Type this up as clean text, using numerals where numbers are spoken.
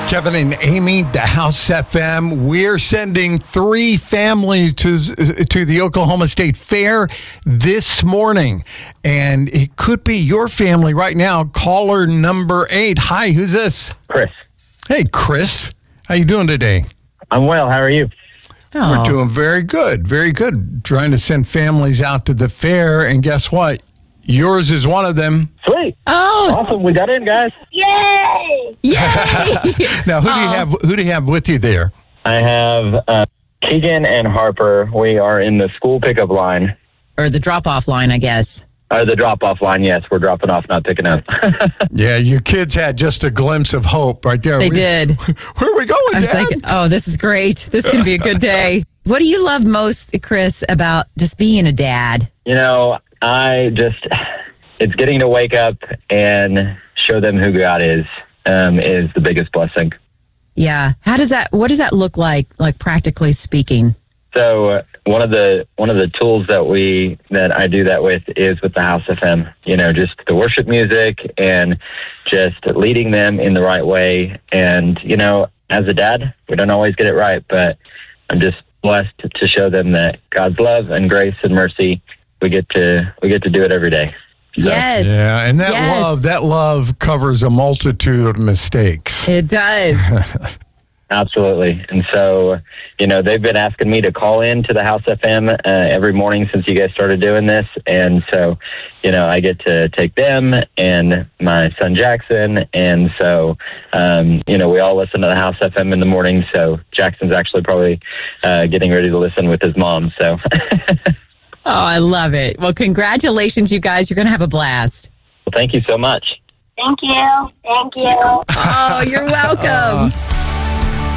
Kevin and Amy, the House FM. We're sending 3 families to the Oklahoma State Fair this morning. And it could be your family right now. Caller number 8. Hi, who's this? Chris. Hey, Chris. How you doing today? I'm well. How are you? We're doing very good. Very good. Trying to send families out to the fair. And guess what? Yours is one of them. Sweet. Oh, Awesome. We got in, guys. yay! Now, who do you have with you there? I have Keegan and Harper. We are in the school pickup line. Or the drop-off line, I guess. The drop-off line, yes. We're dropping off, not picking up. Yeah, your kids had just a glimpse of hope right there. They did. Where are we going, I was Dad? thinking, oh, this is great. This is going to be a good day. What do you love most, Chris, about just being a dad? You know, it's getting to wake up and show them who God is the biggest blessing. Yeah. What does that look like practically speaking? So one of the tools that I do that with is with the House FM, just the worship music and just leading them in the right way. And, as a dad, we don't always get it right, but I'm just blessed to show them that God's love and grace and mercy, we get to do it every day. So, Yes. Yeah, and that love covers a multitude of mistakes. It does. Absolutely. And so, they've been asking me to call in to the House FM every morning since you guys started doing this. And so, I get to take them and my son Jackson. And so, we all listen to the House FM in the morning. So Jackson's actually probably getting ready to listen with his mom. So. Oh, I love it. Well, congratulations, you guys. You're going to have a blast. Well, thank you so much. Thank you. Thank you. Oh, you're